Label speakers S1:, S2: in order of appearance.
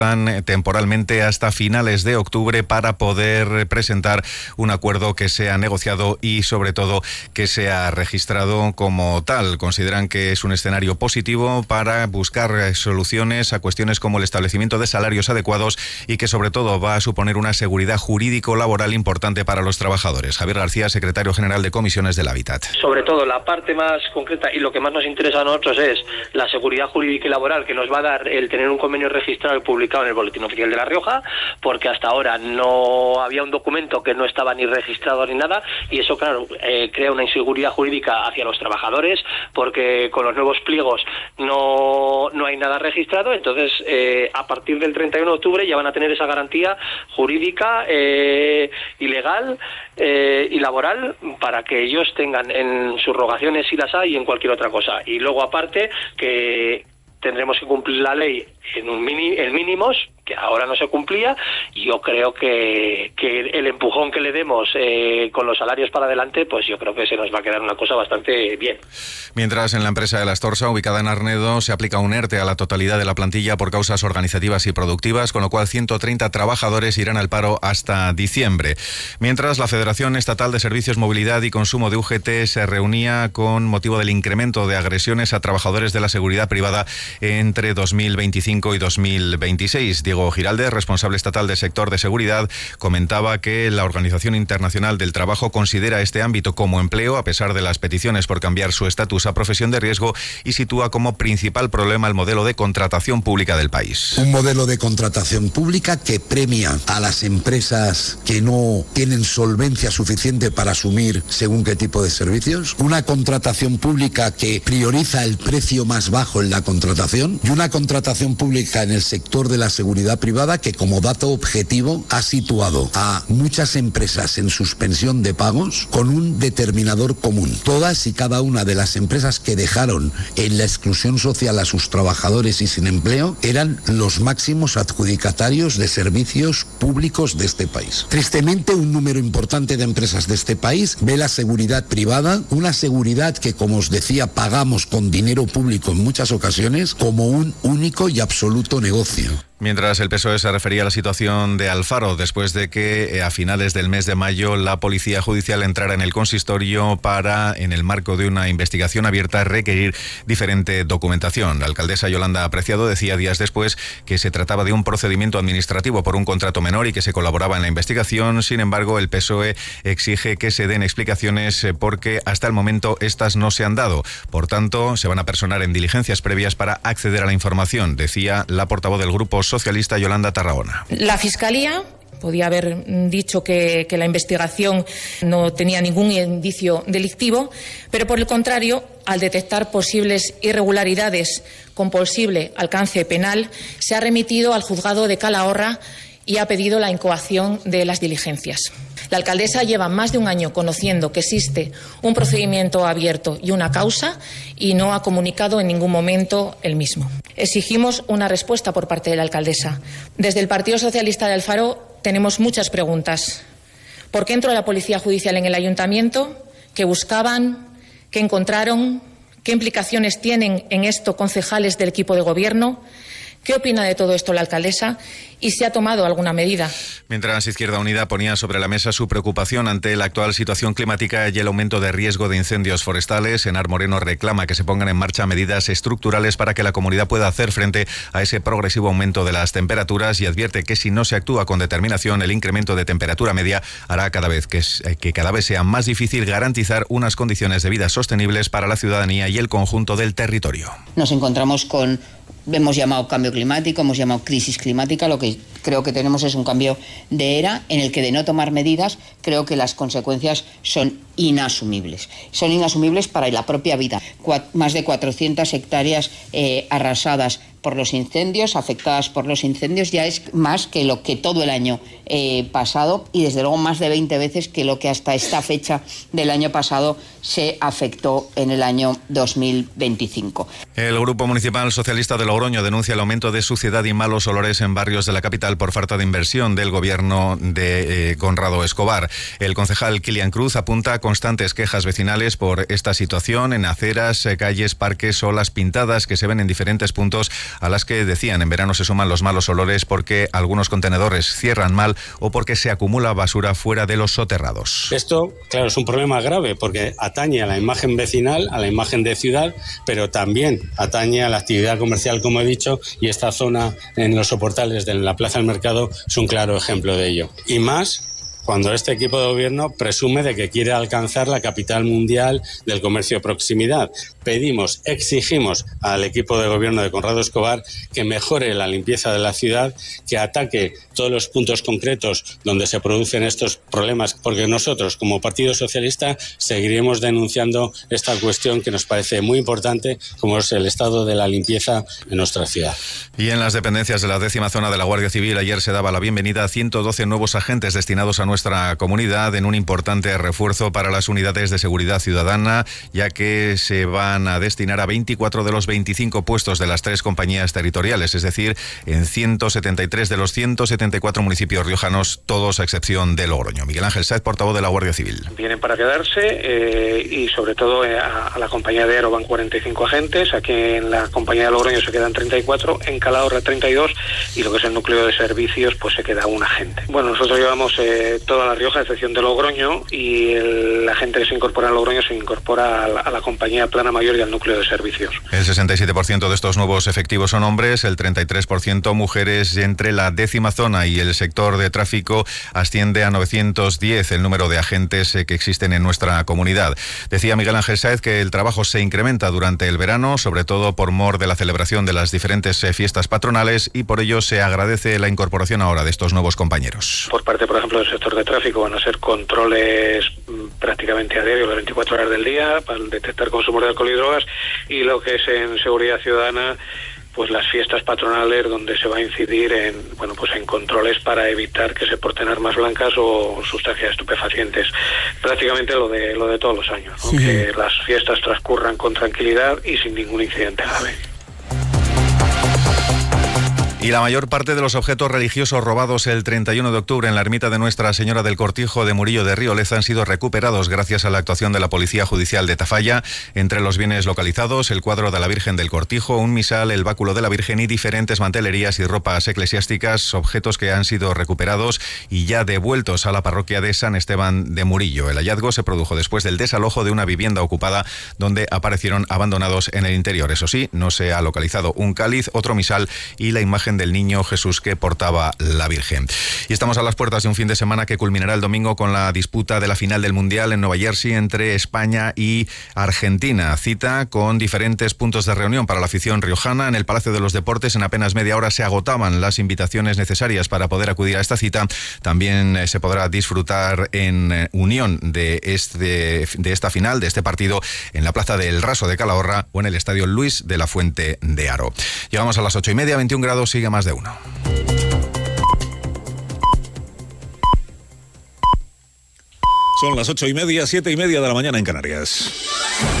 S1: temporalmente hasta finales de octubre para poder presentar un acuerdo que sea negociado y sobre todo que sea registrado como tal. Consideran que es un escenario positivo para buscar soluciones a cuestiones como el establecimiento de salarios adecuados y que sobre todo va a suponer una seguridad jurídico-laboral importante para los trabajadores. Javier García, secretario general de Comisiones del Hábitat.
S2: Sobre todo la parte más concreta y lo que más nos interesa a nosotros es la seguridad jurídica y laboral que nos va a dar el tener un convenio registrado y publicado en el Boletín Oficial de La Rioja, porque hasta ahora no había un documento que no estaba ni registrado ni nada, y eso, claro, crea una inseguridad jurídica hacia los trabajadores, porque con los nuevos pliegos no hay nada registrado. Entonces, a partir del 31 de octubre ya van a tener esa garantía jurídica y legal y laboral para que ellos tengan en subrogaciones, si las hay, y en cualquier otra cosa. Y luego, aparte, que tendremos que cumplir la ley en mínimos, que ahora no se cumplía, y yo creo que el empujón que le demos con los salarios para adelante, pues yo creo que se nos va a quedar una cosa bastante bien.
S1: Mientras, en la empresa de La Astorga, ubicada en Arnedo, se aplica un ERTE a la totalidad de la plantilla por causas organizativas y productivas, con lo cual 130 trabajadores irán al paro hasta diciembre. Mientras, la Federación Estatal de Servicios, Movilidad y Consumo de UGT se reunía con motivo del incremento de agresiones a trabajadores de la seguridad privada entre 2025 y 2026. Diego Giralde, responsable estatal del sector de seguridad, comentaba que la Organización Internacional del Trabajo considera este ámbito como empleo, a pesar de las peticiones por cambiar su estatus a profesión de riesgo, y sitúa como principal problema el modelo de contratación pública del país.
S3: Un modelo de contratación pública que premia a las empresas que no tienen solvencia suficiente para asumir según qué tipo de servicios, una contratación pública que prioriza el precio más bajo en la contratación, y una contratación pública en el sector de la seguridad privada que, como dato objetivo, ha situado a muchas empresas en suspensión de pagos con un determinador común. Todas y cada una de las empresas que dejaron en la exclusión social a sus trabajadores y sin empleo eran los máximos adjudicatarios de servicios públicos de este país. Tristemente, un número importante de empresas de este país ve la seguridad privada, una seguridad que, como os decía, pagamos con dinero público en muchas ocasiones, como un único y absoluto negocio.
S1: Mientras, el PSOE se refería a la situación de Alfaro después de que a finales del mes de mayo la Policía Judicial entrara en el consistorio para, en el marco de una investigación abierta, requerir diferente documentación. La alcaldesa Yolanda Apreciado decía días después que se trataba de un procedimiento administrativo por un contrato menor y que se colaboraba en la investigación. Sin embargo, el PSOE exige que se den explicaciones porque hasta el momento estas no se han dado. Por tanto, se van a personar en diligencias previas para acceder a la información, decía la portavoz del Grupo Socialista, Yolanda Tarragona.
S4: La Fiscalía podía haber dicho que la investigación no tenía ningún indicio delictivo, pero por el contrario, al detectar posibles irregularidades con posible alcance penal, se ha remitido al juzgado de Calahorra y ha pedido la incoación de las diligencias. La alcaldesa lleva más de un año conociendo que existe un procedimiento abierto y una causa y no ha comunicado en ningún momento el mismo. Exigimos una respuesta por parte de la alcaldesa. Desde el Partido Socialista de Alfaro tenemos muchas preguntas. ¿Por qué entró la Policía Judicial en el Ayuntamiento? ¿Qué buscaban? ¿Qué encontraron? ¿Qué implicaciones tienen en esto concejales del equipo de gobierno? ¿Qué opina de todo esto la alcaldesa? ¿Y si ha tomado alguna medida?
S1: Mientras, Izquierda Unida ponía sobre la mesa su preocupación ante la actual situación climática y el aumento de riesgo de incendios forestales, Enar Moreno reclama que se pongan en marcha medidas estructurales para que la comunidad pueda hacer frente a ese progresivo aumento de las temperaturas, y advierte que si no se actúa con determinación, el incremento de temperatura media hará que cada vez sea más difícil garantizar unas condiciones de vida sostenibles para la ciudadanía y el conjunto del territorio.
S5: Nos encontramos con, hemos llamado cambio climático, hemos llamado crisis climática. Lo que creo que tenemos es un cambio de era en el que, de no tomar medidas, creo que las consecuencias son inasumibles. Son inasumibles para la propia vida. Más de 400 hectáreas arrasadas por los incendios, afectadas por los incendios, ya es más que lo que todo el año pasado, y desde luego más de 20 veces que lo que hasta esta fecha del año pasado se afectó en el año 2025.
S1: El Grupo Municipal Socialista de Logroño denuncia el aumento de suciedad y malos olores en barrios de la capital por falta de inversión del gobierno de Conrado Escobar. El concejal Kilian Cruz apunta a constantes quejas vecinales por esta situación en aceras, calles, parques o las pintadas que se ven en diferentes puntos a las que decían en verano se suman los malos olores porque algunos contenedores cierran mal o porque se acumula basura fuera de los soterrados.
S6: Esto, claro, es un problema grave porque atañe a la imagen vecinal, a la imagen de ciudad, pero también atañe a la actividad comercial, como he dicho, y esta zona en los soportales de la Plaza del Mercado es un claro ejemplo de ello. Y más cuando este equipo de gobierno presume de que quiere alcanzar la capital mundial del comercio de proximidad. Exigimos al equipo de gobierno de Conrado Escobar que mejore la limpieza de la ciudad, que ataque todos los puntos concretos donde se producen estos problemas, porque nosotros, como Partido Socialista, seguiremos denunciando esta cuestión que nos parece muy importante, como es el estado de la limpieza en nuestra ciudad.
S1: Y en las dependencias de la 10ª zona de la Guardia Civil, ayer se daba la bienvenida a 112 nuevos agentes destinados a nuestra comunidad en un importante refuerzo para las unidades de seguridad ciudadana, ya que se van a destinar a 24 de los 25 puestos de las 3 compañías territoriales, es decir, en 173 de los 174 municipios riojanos, todos a excepción de Logroño. Miguel Ángel Sáez, portavoz de la Guardia Civil.
S2: Vienen para quedarse y sobre todo a la compañía de Ero van 45 agentes, aquí en la compañía de Logroño se quedan 34, en Calahorra 32 y lo que es el núcleo de servicios pues se queda un agente. Bueno, nosotros llevamos toda La Rioja, a excepción de Logroño, y la gente que se incorpora a Logroño se incorpora a la compañía Plana Mayor y al núcleo de servicios.
S1: El 67% de estos nuevos efectivos son hombres, el 33% mujeres. Entre la 10ª zona y el sector de tráfico asciende a 910 el número de agentes que existen en nuestra comunidad. Decía Miguel Ángel Sáez que el trabajo se incrementa durante el verano, sobre todo por mor de la celebración de las diferentes fiestas patronales, y por ello se agradece la incorporación ahora de estos nuevos compañeros.
S2: Por parte, por ejemplo, del sector de tráfico van a ser controles prácticamente a diario, las 24 horas del día, para detectar consumo de alcohol y drogas, y lo que es en seguridad ciudadana, pues las fiestas patronales, donde se va a incidir en controles para evitar que se porten armas blancas o sustancias estupefacientes. Prácticamente lo de todos los años, ¿no? Sí. Que las fiestas transcurran con tranquilidad y sin ningún incidente grave.
S1: Y la mayor parte de los objetos religiosos robados el 31 de octubre en la ermita de Nuestra Señora del Cortijo de Murillo de Rioleza han sido recuperados gracias a la actuación de la Policía Judicial de Tafalla. Entre los bienes localizados, el cuadro de la Virgen del Cortijo, un misal, el báculo de la Virgen y diferentes mantelerías y ropas eclesiásticas, objetos que han sido recuperados y ya devueltos a la parroquia de San Esteban de Murillo. El hallazgo se produjo después del desalojo de una vivienda ocupada donde aparecieron abandonados en el interior. Eso sí, no se ha localizado un cáliz, otro misal y la imagen del niño Jesús que portaba la Virgen. Y estamos a las puertas de un fin de semana que culminará el domingo con la disputa de la final del Mundial en Nueva Jersey entre España y Argentina. Cita con diferentes puntos de reunión para la afición riojana. En el Palacio de los Deportes en apenas media hora se agotaban las invitaciones necesarias para poder acudir a esta cita. También se podrá disfrutar en unión de esta final, de este partido, en la Plaza del Raso de Calahorra o en el Estadio Luis de la Fuente de Haro. Llegamos a las 8:30, 21 grados, sigue más de uno.
S7: Son las 8:30, 7:30 de la mañana en Canarias.